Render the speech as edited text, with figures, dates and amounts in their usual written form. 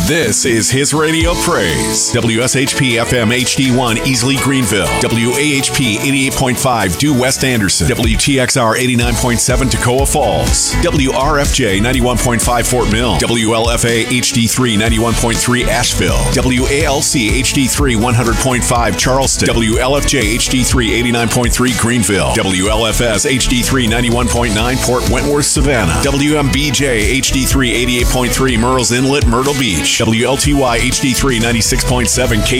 This is His Radio Praise. WSHP FM HD1 Easley Greenville. WAHP 88.5 Due West Anderson. WTXR 89.7 Toccoa Falls. WRFJ 91.5 Fort Mill. WLFA HD3 91.3 Asheville. WALC HD3 100.5 Charleston. WLFJ HD3 89.3 Greenville. WLFS HD3 91.9 Port Wentworth Savannah. WMBJ HD3 88.3 Murrells Inlet Myrtle Beach. WLTY HD3 96.7